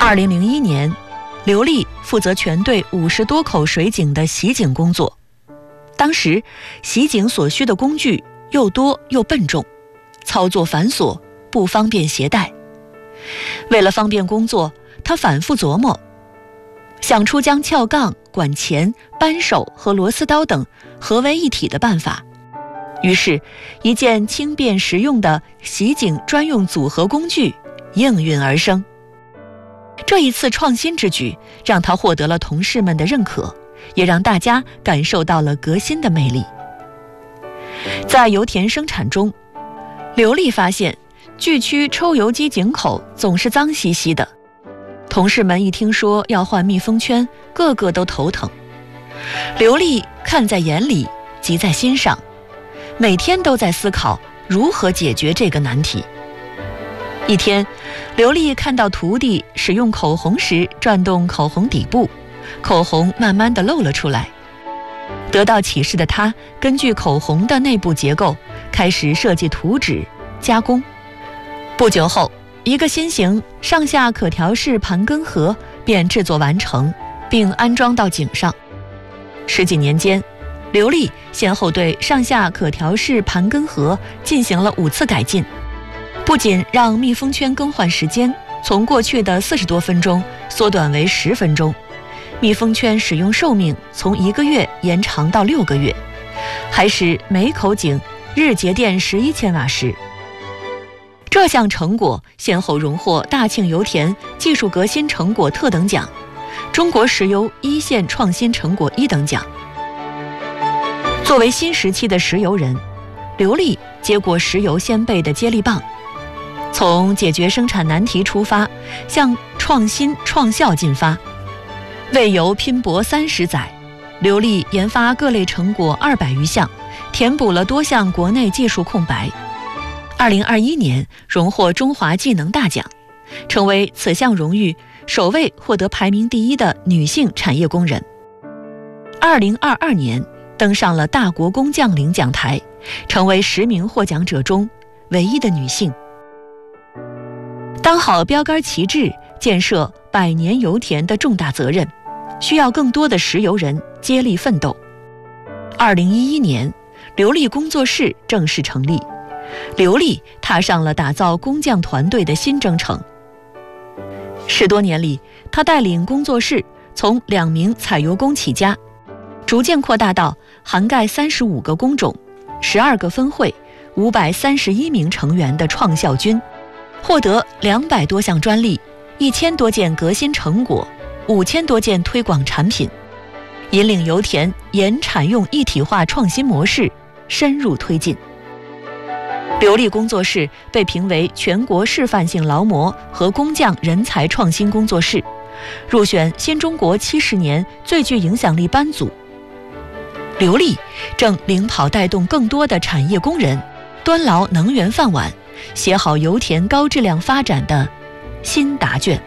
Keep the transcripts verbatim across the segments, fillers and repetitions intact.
二零零一年，刘丽负责全队五十多口水井的洗井工作。当时洗井所需的工具又多又笨重，操作繁琐，不方便携带。为了方便工作，他反复琢磨，想出将撬杠、管钳、扳手和螺丝刀等合为一体的办法。于是一件轻便实用的洗井专用组合工具应运而生。这一次创新之举让他获得了同事们的认可，也让大家感受到了革新的魅力。在油田生产中，刘丽发现锯区抽油机井口总是脏兮兮的，同事们一听说要换密封圈，个个都头疼。刘丽看在眼里，急在心上，每天都在思考如何解决这个难题。一天，刘丽看到徒弟使用口红时转动口红底部，口红慢慢地露了出来。得到启示的她根据口红的内部结构开始设计图纸加工。不久后，一个新型上下可调式盘根盒便制作完成，并安装到井上。十几年间，刘丽先后对上下可调式盘根盒进行了五次改进，不仅让密封圈更换时间从过去的四十多分钟缩短为十分钟，密封圈使用寿命从一个月延长到六个月，还使每口井日节电十一千瓦时。这项成果先后荣获大庆油田技术革新成果特等奖、中国石油一线创新成果一等奖。作为新时期的石油人，刘丽接过石油先辈的接力棒，从解决生产难题出发，向创新创效进发。为油拼搏三十载，刘丽研发各类成果二百余项，填补了多项国内技术空白。二零二一年荣获中华技能大奖，成为此项荣誉首位获得排名第一的女性产业工人。二零二二年登上了大国工匠领奖台，成为十名获奖者中唯一的女性。当好标杆旗帜，建设百年油田的重大责任，需要更多的石油人接力奋斗。二零一一年，刘丽工作室正式成立，刘丽踏上了打造工匠团队的新征程。十多年里，她带领工作室从两名采油工起家，逐渐扩大到涵盖三十五个工种、十二个分会、五百三十一名成员的创效军，获得两百多项专利、一千多件革新成果、五千多件推广产品，引领油田沿产用一体化创新模式深入推进。刘丽工作室被评为全国示范性劳模和工匠人才创新工作室，入选新中国七十年最具影响力班组。刘丽正领跑带动更多的产业工人端牢能源饭碗，写好油田高质量发展的新答卷。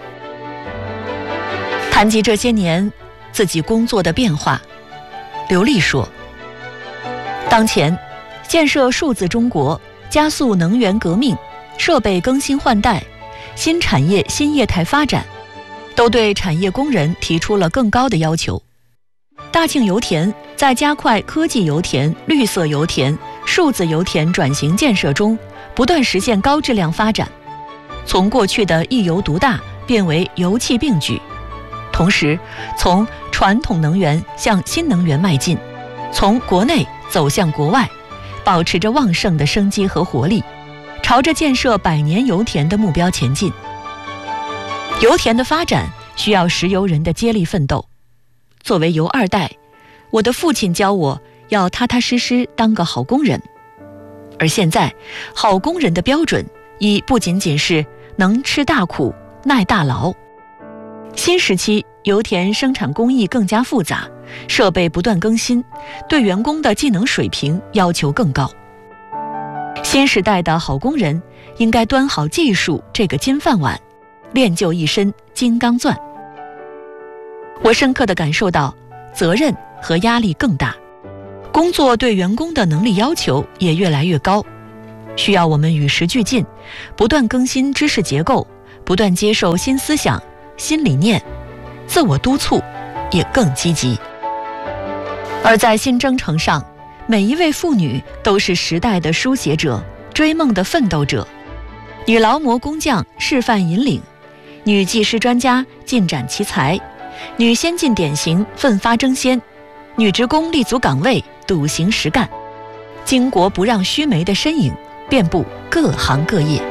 谈及这些年自己工作的变化，刘丽说，当前建设数字中国，加速能源革命，设备更新换代，新产业新业态发展，都对产业工人提出了更高的要求。大庆油田在加快科技油田、绿色油田、数字油田转型建设中，不断实现高质量发展，从过去的一油独大变为油气并举，同时从传统能源向新能源迈进，从国内走向国外，保持着旺盛的生机和活力，朝着建设百年油田的目标前进。油田的发展需要石油人的接力奋斗。作为油二代，我的父亲教我要踏踏实实当个好工人，而现在好工人的标准已不仅仅是能吃大苦、耐大劳。新时期油田生产工艺更加复杂，设备不断更新，对员工的技能水平要求更高。新时代的好工人应该端好技术这个金饭碗，练就一身金刚钻。我深刻地感受到责任和压力更大，工作对员工的能力要求也越来越高，需要我们与时俱进，不断更新知识结构，不断接受新思想， 新理念，自我督促也更积极。而在新征程上，每一位妇女都是时代的书写者，追梦的奋斗者。女劳模工匠示范引领，女技师专家尽展奇才，女先进典型奋发争先，女职工立足岗位笃行实干，巾帼不让须眉的身影遍布各行各业。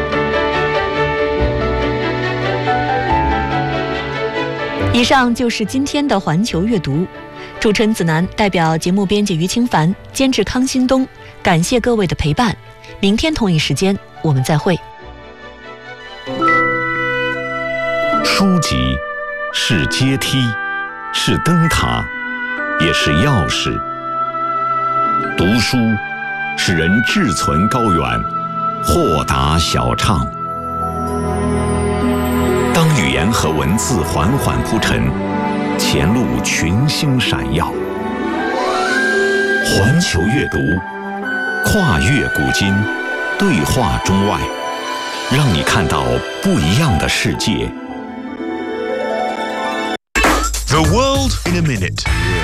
以上就是今天的环球阅读，主持人子楠代表节目编辑于清凡，监制康新东，感谢各位的陪伴。明天同一时间我们再会。 书籍是阶梯，是灯塔，也是钥匙。读书使人志存高远，豁达小畅。当语言和文字缓缓铺陈，前路群星闪耀。环球阅读，跨越古今，对话中外，让你看到不一样的世界。 The world in a minute。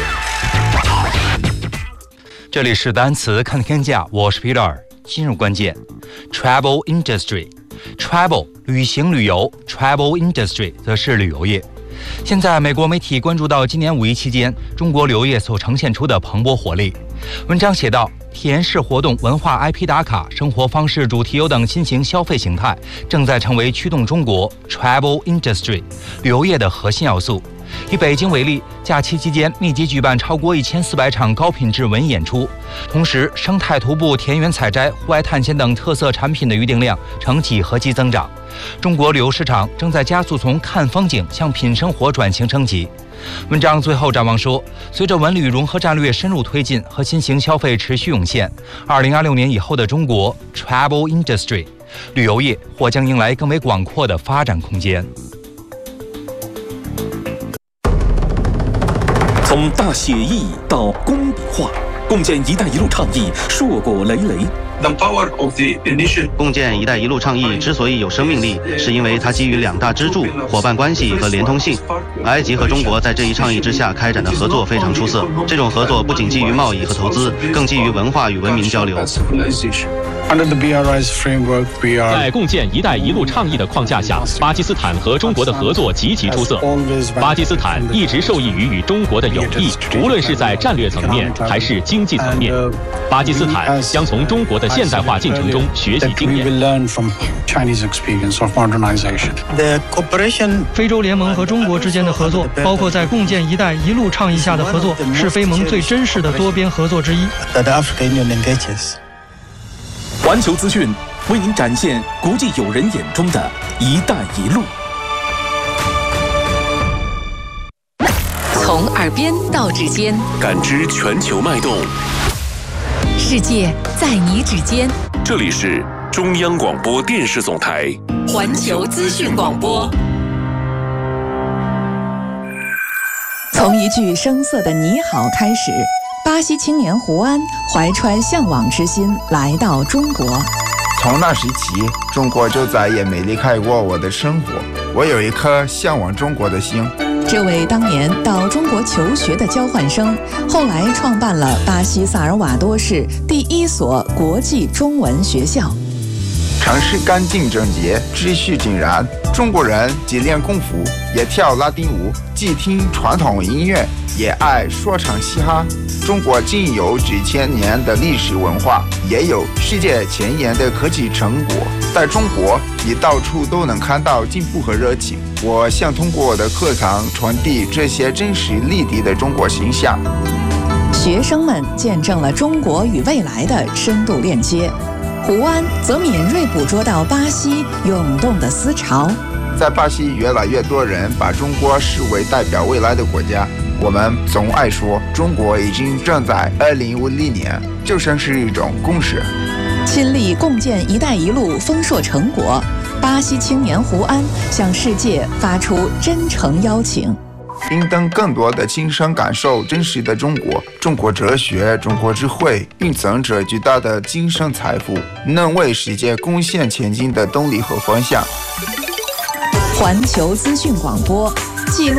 这里是单词看天价，我是 Peter。进入关键 ，Travel Industry。Travel 旅行旅游 ，Travel Industry 则是旅游业。现在美国媒体关注到今年五一期间中国旅游业所呈现出的蓬勃活力。文章写道，体验式活动、文化 I P 打卡、生活方式主题游等新型消费形态正在成为驱动中国 Travel Industry 旅游业的核心要素。以北京为例，假期期间密集举办超过一千四百场高品质文艺演出，同时生态徒步、田园采摘、户外探险等特色产品的预订量呈几何级增长。中国旅游市场正在加速从看风景向品生活转型升级。文章最后展望说，随着文旅融合战略深入推进和新型消费持续涌现，二零二六年以后的中国 Travel Industry 旅游业或将迎来更为广阔的发展空间。 从大写意到工笔画，共建“一带一路”倡议硕果累累。 共建“一带一路”倡议之所以有生命力，是因为它基于两大支柱：伙伴关系和连通性。埃及和中国在这一倡议之下开展的合作非常出色。这种合作不仅基于贸易和投资，更基于文化与文明交流。 在共建“一带一路”倡议的框架下，巴基斯坦和中国的合作极其出色。巴基斯坦一直受益于与中国的友谊，无论是在战略层面还是经济层面。巴基斯坦将从中国的现代化进程中学习经验。 非洲联盟和中国之间的合作，包括在共建“一带一路”倡议下的合作，是非盟最真实的多边合作之一。 环球资讯为您展现国际友人眼中的一带一路。 从耳边到指尖， 感知全球脉动。 世界在你指尖。 这里是中央广播电视总台环球资讯广播。从一句生涩的你好开始，巴西青年胡安怀揣向往之心来到中国。 从那时起，中国就再也没离开过我的生活。我有一颗向往中国的心。 这位当年到中国求学的交换生，后来创办了巴西萨尔瓦多市第一所国际中文学校。 城市干净整洁，秩序井然。中国人既练功夫，也跳拉丁舞，既听传统音乐，也爱说唱嘻哈。中国既有几千年的历史文化，也有世界前沿的科技成果。在中国，你到处都能看到进步和热情。我想通过我的课堂传递这些真实立体的中国形象。 学生们见证了中国与未来的深度链接。胡安则敏锐捕捉到巴西涌动的思潮。 在巴西，越来越多人把中国视为代表未来的国家。我们总爱说，中国已经正在二零五零年，就像是一种共识。 亲历共建“一带一路”丰硕成果，巴西青年胡安向世界发出真诚邀请。 应当更多的亲身感受真实的中国，中国哲学、中国智慧蕴藏着巨大的精神财富，能为世界贡献前进的动力和方向。 环球资讯广播，记录